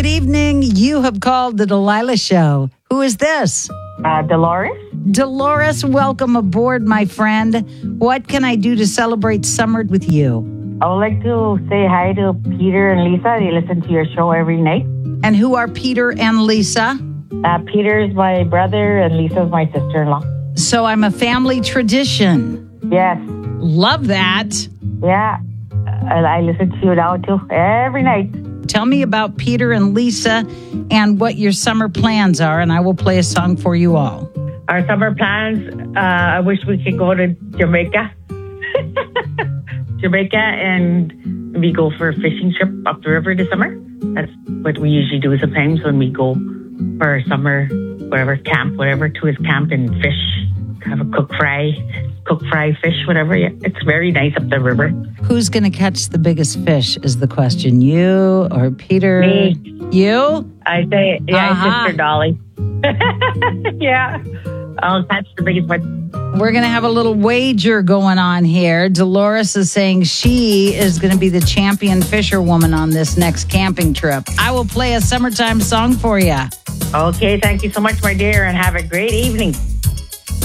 good evening. You have called the Delilah Show. Who is this? Dolores. Dolores, welcome aboard, my friend. What can I do to celebrate summer with you? I would like to say hi to Peter and Lisa. They listen to your show every night. And who are Peter and Lisa? Peter is my brother and Lisa is my sister-in-law. So I'm a family tradition. Yes. Love that. Yeah. I listen to you now too every night. Tell me about Peter and Lisa and what your summer plans are, and I will play a song for you all. Our summer plans, I wish we could go to Jamaica. Jamaica, and we go for a fishing trip up the river this summer. That's what we usually do sometimes when we go for our summer, whatever, camp, whatever, tourist camp, and fish. Have a cook fry fish, whatever. Yeah, it's very nice up the river. Who's going to catch the biggest fish is the question. You or Peter? Me. You? I say, yeah, Sister Dolly. Yeah. I'll catch the biggest one. We're going to have a little wager going on here. Dolores is saying she is going to be the champion fisherwoman on this next camping trip. I will play a summertime song for you. Okay, thank you so much, my dear, and have a great evening.